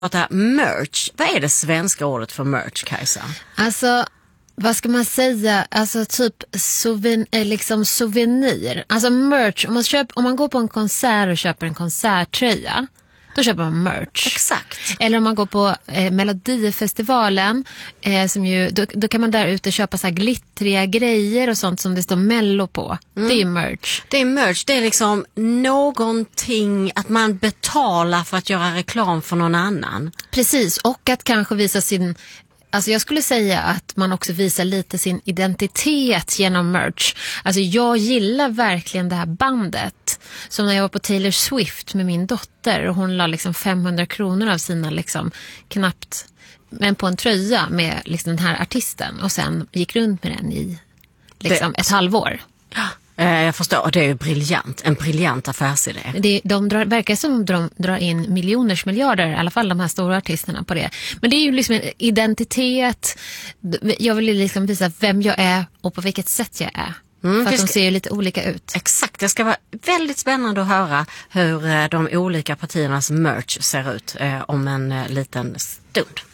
Merch. Vad är det svenska ordet för merch, Kajsa? Alltså, vad ska man säga? Alltså typ souvenir. Alltså merch. Om man går på en konsert och köper en konserttröja, då köper man merch. Exakt. Eller om man går på Melodifestivalen, då kan man där ute köpa så här glittriga grejer och sånt som det står Mello på. Det är merch. Det är merch. Det är liksom någonting att man betalar för att göra reklam för någon annan. Precis, och att kanske visa sin... Alltså jag skulle säga att man också visar lite sin identitet genom merch. Alltså jag gillar verkligen det här bandet. Som när jag var på Taylor Swift med min dotter. Och hon la liksom 500 kronor av sina liksom knappt... Men på en tröja med liksom den här artisten. Och sen gick runt med den i liksom ett halvår. Jag förstår, det är ju briljant. En briljant affärsidé. Verkar som de drar in miljarder, i alla fall de här stora artisterna på det. Men det är ju liksom en identitet. Jag vill liksom visa vem jag är och på vilket sätt jag är. För att de ser ju lite olika ut. Exakt, det ska vara väldigt spännande att höra hur de olika partiernas merch ser ut om en liten stund.